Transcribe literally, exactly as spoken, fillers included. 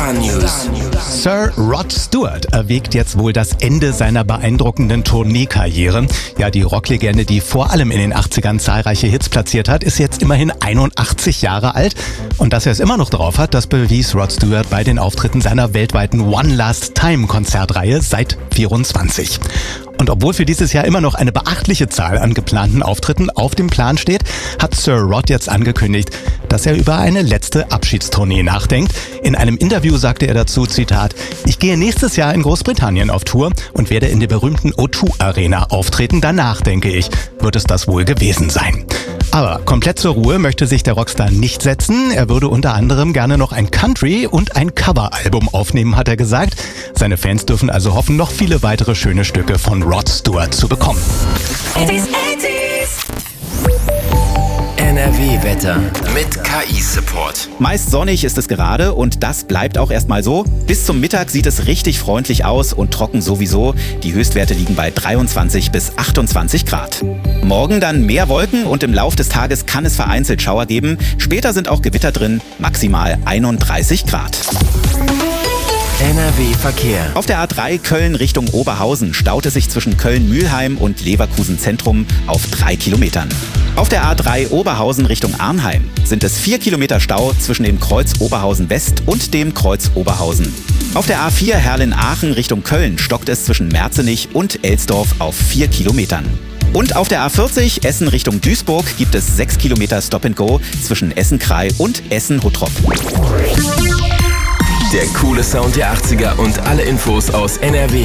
Star News. Sir Rod Stewart erwägt jetzt wohl das Ende seiner beeindruckenden Tourneekarriere. Ja, die Rocklegende, die vor allem in den achtzigern zahlreiche Hits platziert hat, ist jetzt immerhin einundachtzig Jahre alt. Und dass er es immer noch drauf hat, das bewies Rod Stewart bei den Auftritten seiner weltweiten One Last Time Konzertreihe seit vierundzwanzig. Und obwohl für dieses Jahr immer noch eine beachtliche Zahl an geplanten Auftritten auf dem Plan steht, hat Sir Rod jetzt angekündigt, dass er über eine letzte Abschiedstournee nachdenkt. In einem Interview sagte er dazu, Zitat, ich gehe nächstes Jahr in Großbritannien auf Tour und werde in der berühmten O zwei Arena auftreten. Danach, denke ich, wird es das wohl gewesen sein. Aber komplett zur Ruhe möchte sich der Rockstar nicht setzen. Er würde unter anderem gerne noch ein Country- und ein Coveralbum aufnehmen, hat er gesagt. Seine Fans dürfen also hoffen, noch viele weitere schöne Stücke von Rod Stewart zu bekommen. N R W-Wetter mit K I-Support. Meist sonnig ist es gerade und das bleibt auch erstmal so. Bis zum Mittag sieht es richtig freundlich aus und trocken sowieso. Die Höchstwerte liegen bei dreiundzwanzig bis achtundzwanzig Grad. Morgen dann mehr Wolken und im Lauf des Tages kann es vereinzelt Schauer geben. Später sind auch Gewitter drin, maximal einunddreißig Grad. N R W-Verkehr. Auf der A drei Köln Richtung Oberhausen staut es sich zwischen Köln-Mühlheim und Leverkusen Zentrum auf drei Kilometern. Auf der A drei Oberhausen Richtung Arnheim sind es vier Kilometer Stau zwischen dem Kreuz Oberhausen West und dem Kreuz Oberhausen. Auf der A vier Herrlen-Aachen Richtung Köln stockt es zwischen Merzenich und Elsdorf auf vier Kilometern. Und auf der A vierzig Essen Richtung Duisburg gibt es sechs Kilometer Stop-and-Go zwischen Essen-Krei und Essen-Huttrop. Der coole Sound der achtziger und alle Infos aus N R W